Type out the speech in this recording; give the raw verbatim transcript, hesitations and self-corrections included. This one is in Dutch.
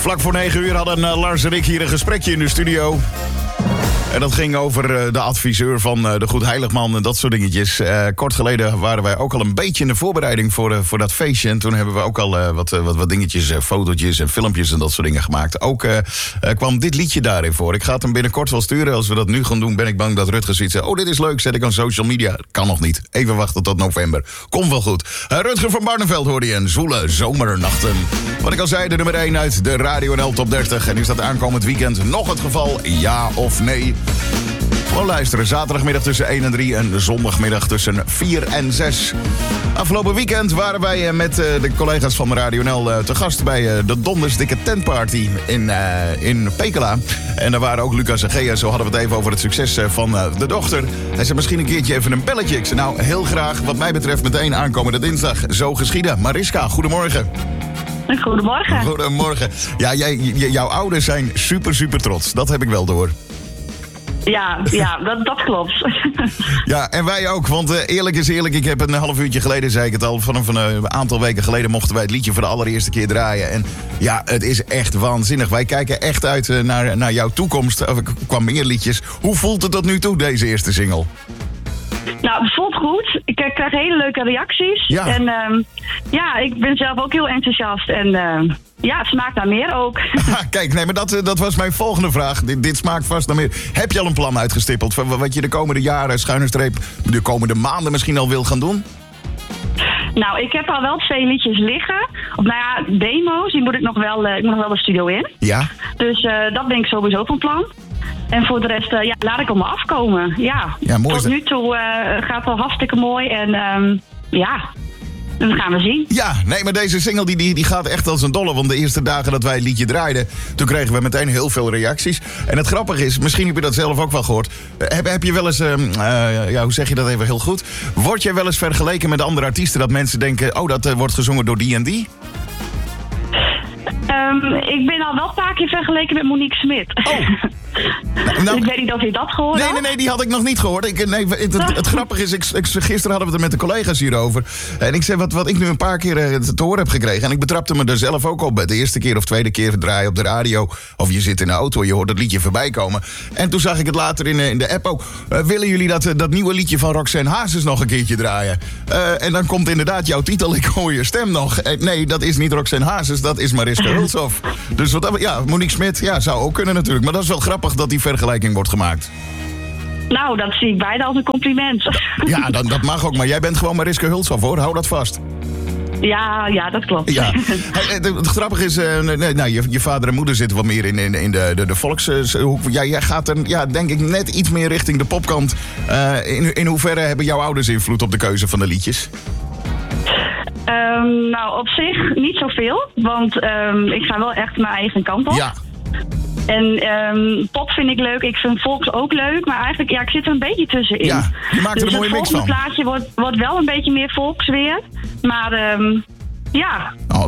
Vlak voor negen uur hadden uh, Lars en ik hier een gesprekje in de studio. En dat ging over uh, de adviseur van uh, de Goed Heiligman en dat soort dingetjes. Uh, kort geleden waren wij ook al een beetje in de voorbereiding voor, uh, voor dat feestje. En toen hebben we ook al uh, wat, uh, wat, wat dingetjes, uh, fotootjes en filmpjes en dat soort dingen gemaakt. Ook uh, uh, kwam dit liedje daarin voor. Ik ga het hem binnenkort wel sturen. Als we dat nu gaan doen, ben ik bang dat Rutger zoiets zegt. Oh, dit is leuk, zet ik aan social media. Kan nog niet. Even wachten tot november. Komt wel goed. Uh, Rutger van Barneveld hoorde je in Zwoele Zomernachten. Wat ik al zei, de nummer één uit de Radio N L Top dertig. En is dat aankomend weekend nog het geval? Ja of nee? Gewoon luisteren. Zaterdagmiddag tussen één en drie en zondagmiddag tussen vier en zes. Afgelopen weekend waren wij met de collega's van Radio N L te gast bij de Dondersdikke Tentparty in, uh, in Pekela. En daar waren ook Lucas en Gea. Zo hadden we het even over het succes van de dochter. Hij zei misschien een keertje even een belletje. Ik zei nou heel graag wat mij betreft meteen aankomende dinsdag. Zo geschieden. Mariska, goedemorgen. Goedemorgen. Goedemorgen. Ja, jij, j- jouw ouders zijn super, super trots. Dat heb ik wel door. Ja, ja dat, dat klopt. Ja, en wij ook, want uh, eerlijk is eerlijk, ik heb een half uurtje geleden, zei ik het al, vanaf een uh, aantal weken geleden mochten wij het liedje voor de allereerste keer draaien. En ja, het is echt waanzinnig. Wij kijken echt uit uh, naar, naar jouw toekomst, of qua meer liedjes. Hoe voelt het tot nu toe, deze eerste single? Nou, het voelt goed. Ik uh, krijg hele leuke reacties. Ja. En uh, ja, ik ben zelf ook heel enthousiast. En uh, ja, het smaakt naar meer ook. Kijk, nee, maar dat, dat was mijn volgende vraag. Dit, dit smaakt vast naar meer. Heb je al een plan uitgestippeld van wat je de komende jaren, schuine streep, de komende maanden misschien al wil gaan doen? Nou, ik heb al wel twee liedjes liggen. Of nou ja, demo's. Die moet ik nog wel, uh, ik moet nog wel de studio in. Ja. Dus uh, dat ben ik sowieso van plan. En voor de rest, uh, ja, laat ik op me afkomen. Ja, ja mooi. Tot nu toe uh, gaat het wel hartstikke mooi. En um, ja, dat gaan we zien. Ja, nee, maar deze single die, die, die gaat echt als een dolle. Want de eerste dagen dat wij het liedje draaiden, toen kregen we meteen heel veel reacties. En het grappige is, misschien heb je dat zelf ook wel gehoord. Heb, heb je wel eens, uh, uh, ja, hoe zeg je dat even heel goed? Word jij wel eens vergeleken met andere artiesten dat mensen denken, oh, dat uh, wordt gezongen door die en die? Um, ik ben al wel een paar keer vergeleken met Monique Smit. Oh. Nou, nou, ik weet niet of je dat gehoord nee, had. nee, nee, die had ik nog niet gehoord. Ik, nee, het, het, het grappige is, ik, ik, gisteren hadden we het er met de collega's hierover. En ik zei, wat, wat ik nu een paar keer uh, te horen heb gekregen. En ik betrapte me er zelf ook op. De eerste keer of tweede keer draaien op de radio. Of je zit in de auto, je hoort het liedje voorbij komen. En toen zag ik het later in, uh, in de app ook. Uh, willen jullie dat, uh, dat nieuwe liedje van Roxanne Hazes nog een keertje draaien? Uh, en dan komt inderdaad jouw titel, ik hoor je stem nog. Uh, nee, dat is niet Roxanne Hazes, dat is Mariska Hulshoff. Dus wat, ja, Monique Smit, ja, zou ook kunnen natuurlijk. Maar dat is wel grappig dat die vergelijking wordt gemaakt. Nou, dat zie ik bijna als een compliment. Ja, dat, dat mag ook. Maar jij bent gewoon Mariska Hulshoff, hoor. Hou dat vast. Ja, ja, dat klopt. Ja. Hey, het, het grappige is, uh, nee, nou, je, je vader en moeder zitten wat meer in, in, in de, de, de volkshoek. Ja, jij gaat er, ja, denk ik, net iets meer richting de popkant. Uh, in, in hoeverre hebben jouw ouders invloed op de keuze van de liedjes? Um, nou, op zich niet zoveel. Want um, ik ga wel echt mijn eigen kant op. Ja. En um, pop vind ik leuk. Ik vind volks ook leuk. Maar eigenlijk, ja, ik zit er een beetje tussenin. Ja, je maakt er dus een mooie mix van. Het volgende plaatje wordt, wordt wel een beetje meer volks weer. Maar um, ja... Oh,